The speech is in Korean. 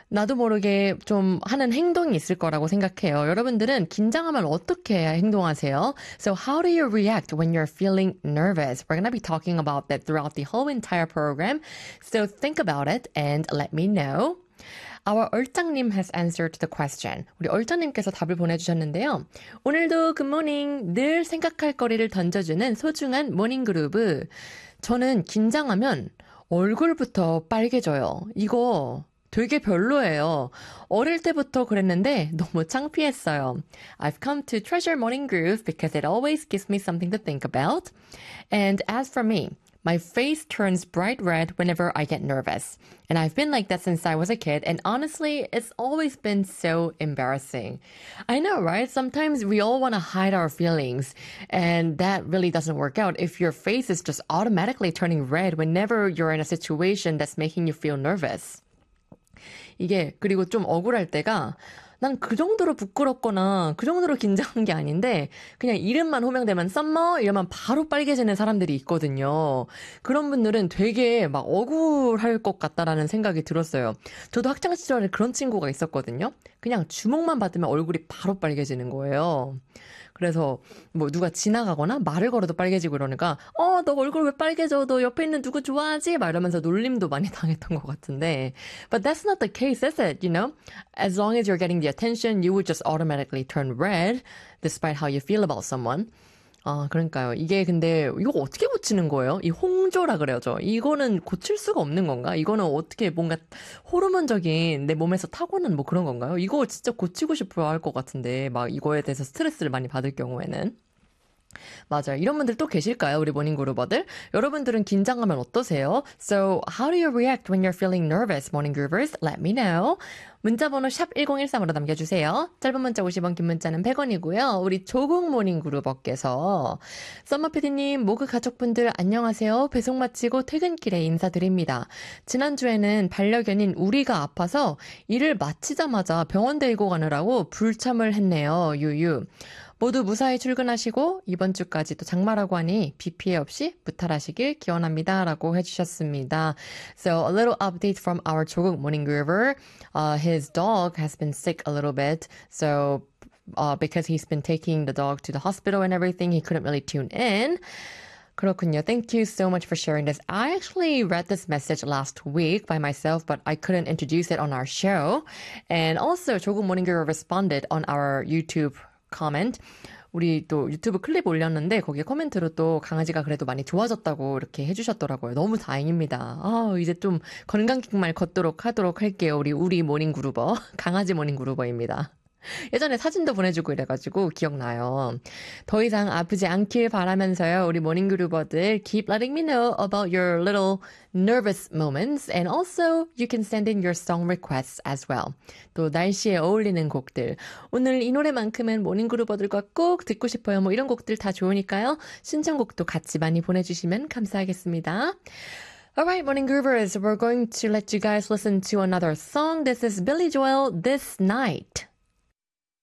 나도 모르게 좀 하는 행동이 있을 거라고 생각해요. 여러분들은 긴장하면 어떻게 행동하세요? So how do you react when you're feeling nervous? We're going to be talking about that throughout the whole entire program. So think about it and let me know. Our 얼짱님 has answered the question. 우리 얼짱님께서 답을 보내주셨는데요. 오늘도 굿모닝. 늘 생각할 거리를 던져주는 소중한 모닝그루브. 저는 긴장하면 얼굴부터 빨개져요. 이거 되게 별로예요. 어릴 때부터 그랬는데 너무 창피했어요. I've come to treasure morning groove because it always gives me something to think about. And as for me, my face turns bright red whenever I get nervous. And I've been like that since I was a kid. And honestly, it's always been so embarrassing. I know, right? Sometimes we all want to hide our feelings. And that really doesn't work out if your face is just automatically turning red whenever you're in a situation that's making you feel nervous. 이게 그리고 좀 억울할 때가 난 그 정도로 부끄럽거나 그 정도로 긴장한 게 아닌데 그냥 이름만 호명되면 썸머 이러면 바로 빨개지는 사람들이 있거든요. 그런 분들은 되게 막 억울할 것 같다라는 생각이 들었어요. 저도 학창 시절에 그런 친구가 있었거든요. 그냥 주목만 받으면 얼굴이 바로 빨개지는 거예요. 그래서 뭐 누가 지나가거나 말을 걸어도 빨개지고 이러니까 너 얼굴 왜 빨개져? 너 옆에 있는 누구 좋아하지? 막 이러면서 놀림도 많이 당했던 것 같은데 But that's not the case, is it? You know? As long as you're getting the attention, you would just automatically turn red despite how you feel about someone. 그러니까요. 이게 근데 이거 어떻게 고치는 거예요? 이 홍조라 그래야죠. 이거는 고칠 수가 없는 건가? 이거는 어떻게 뭔가 호르몬적인 내 몸에서 타고난 뭐 그런 건가요? 이거 진짜 고치고 싶어 할 것 같은데 막 이거에 대해서 스트레스를 많이 받을 경우에는. 맞아요. 이런 분들 또 계실까요? 우리 모닝그루버들. 여러분들은 긴장하면 어떠세요? So, how do you react when you're feeling nervous, 모닝그루버스? Let me know. 문자번호 샵 1013으로 남겨주세요. 짧은 문자 50원, 긴 문자는 100원이고요. 우리 조국 모닝그루버께서 썸머피디님, 모그 가족분들 안녕하세요. 배송 마치고 퇴근길에 인사드립니다. 지난주에는 반려견인 우리가 아파서 일을 마치자마자 병원 데리고 가느라고 불참을 했네요. 유유. 모두 무사히 출근하시고 이번 주까지도 장마라고 하니 비 피해 없이 무탈하시길 기원합니다. 라고 해주셨습니다. So a little update from our 조국 morning groover. His dog has been sick a little bit. So because he's been taking the dog to the hospital and everything, he couldn't really tune in. 그렇군요. Thank you so much for sharing this. I actually read this message last week by myself, but I couldn't introduce it on our show. And also, 조국 morning groover responded on our YouTube comment. 우리 또 유튜브 클립 올렸는데 거기에 코멘트로 또 강아지가 그래도 많이 좋아졌다고 이렇게 해주셨더라고요. 너무 다행입니다. 이제 좀 건강기말 걷도록 하도록 할게요. 우리 모닝그루버. 강아지 모닝그루버입니다. 예전에 사진도 보내주고 이래가지고 기억나요. 더 이상 아프지 않길 바라면서요. 우리 모닝그루버들 keep letting me know about your little nervous moments and also you can send in your song requests as well. 또 날씨에 어울리는 곡들. 오늘 이 노래만큼은 모닝그루버들과 꼭 듣고 싶어요. 뭐 이런 곡들 다 좋으니까요. 신청곡도 같이 많이 보내주시면 감사하겠습니다. Alright, morning groovers, we're going to let you guys listen to another song. This is Billy Joel, This Night.